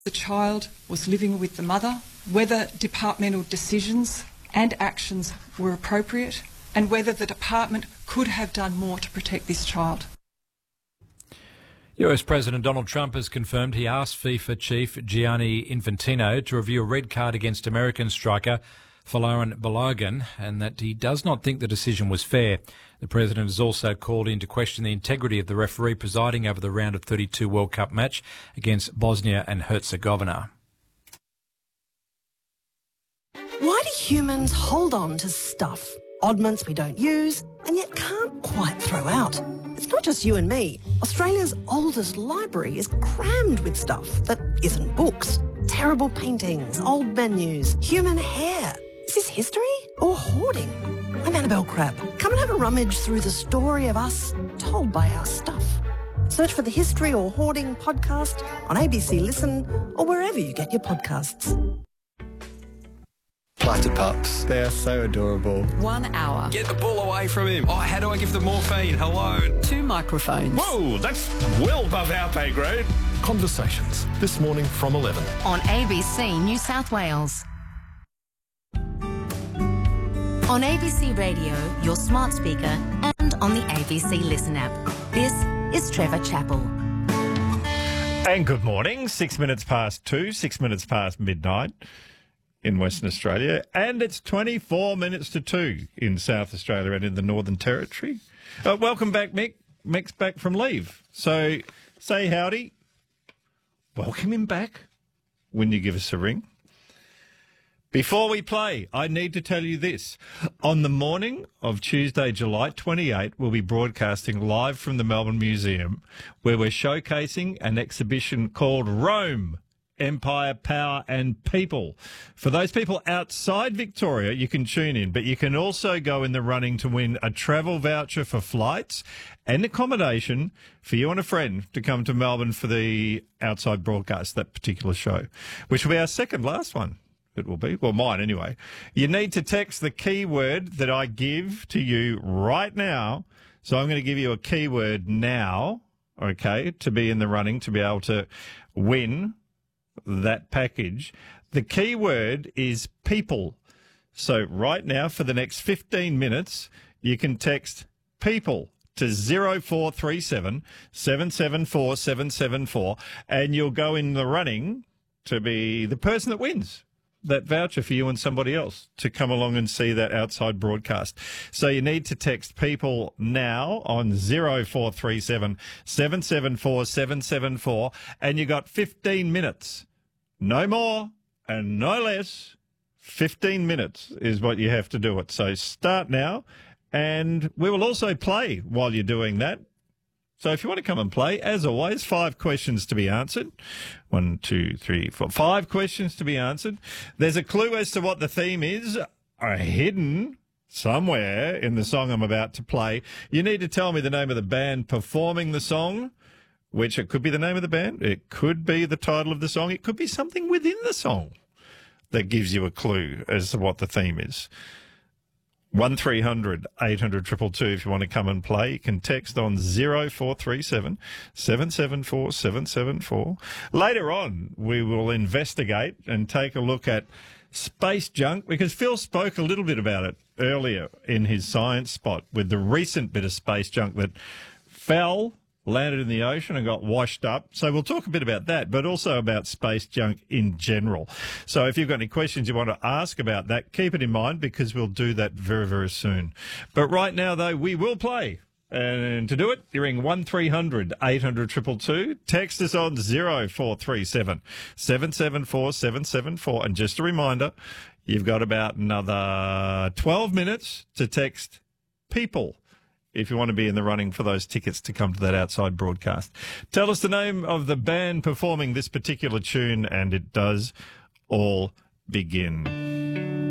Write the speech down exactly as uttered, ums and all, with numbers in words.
The child was living with the mother, whether departmental decisions and actions were appropriate, and whether the department could have done more to protect this child. U S President Donald Trump has confirmed he asked FIFA chief Gianni Infantino to review a red card against American striker Folarin Balogun, and that he does not think the decision was fair. The president has also called into question the integrity of the referee presiding over the round of thirty-two World Cup match against Bosnia and Herzegovina. Why do humans hold on to stuff, oddments we don't use, and yet can't quite throw out? It's not just you and me. Australia's oldest library is crammed with stuff that isn't books. Terrible paintings, old menus, human hair. Is this history or hoarding? I'm Annabelle Crabb. Come and have a rummage through the story of us told by our stuff. Search for the History or Hoarding podcast on A B C Listen or wherever you get your podcasts. Platter pups. They are so adorable. One hour. Get the ball away from him. Oh, how do I give them morphine? Hello. Two microphones. Whoa, that's well above our pay grade. Conversations, this morning from eleven. On A B C New South Wales. On A B C Radio, your smart speaker, and on the A B C Listen app. This is Trevor Chappell. And good morning. Six minutes past two, six minutes past midnight in Western Australia, and it's twenty-four minutes to two in South Australia and in the Northern Territory. Uh, welcome back, Mick. Mick's back from leave. So say howdy. Welcome him back when you give us a ring. Before we play, I need to tell you this. On the morning of Tuesday, July twenty-eighth, we'll be broadcasting live from the Melbourne Museum, where we're showcasing an exhibition called Rome, Empire, Power and People. For those people outside Victoria, you can tune in, but you can also go in the running to win a travel voucher for flights and accommodation for you and a friend to come to Melbourne for the outside broadcast, that particular show, which will be our second last one. It will be. Well, mine anyway. You need to text the keyword that I give to you right now. So I'm going to give you a keyword now, okay, to be in the running, to be able to win that package. The keyword is people. So right now, for the next fifteen minutes, you can text people to zero four three seven, seven seven four, seven seven four, and you'll go in the running to be the person that wins that voucher for you and somebody else to come along and see that outside broadcast. So you need to text people now on zero four three seven, seven seven four, seven seven four, and you got fifteen minutes. No more and no less. fifteen minutes is what you have to do it. So start now, and we will also play while you're doing that. So if you want to come and play, as always, five questions to be answered. One, two, three, four. Five questions to be answered. There's a clue as to what the theme is, are hidden somewhere in the song I'm about to play. You need to tell me the name of the band performing the song, which it could be the name of the band, it could be the title of the song, it could be something within the song that gives you a clue as to what the theme is. one three hundred, eight hundred, two two two if you want to come and play. You can text on zero four three seven, seven seven four, seven seven four. Later on, we will investigate and take a look at space junk, because Phil spoke a little bit about it earlier in his science spot with the recent bit of space junk that fell, landed in the ocean and got washed up. So we'll talk a bit about that, but also about space junk in general. So if you've got any questions you want to ask about that, keep it in mind, because we'll do that very, very soon. But right now, though, we will play. And to do it, you ring one three hundred, eight hundred, two two two. Text us on zero four three seven, seven seven four, seven seven four. And just a reminder, you've got about another twelve minutes to text people if you want to be in the running for those tickets to come to that outside broadcast. Tell us the name of the band performing this particular tune, and it does all begin.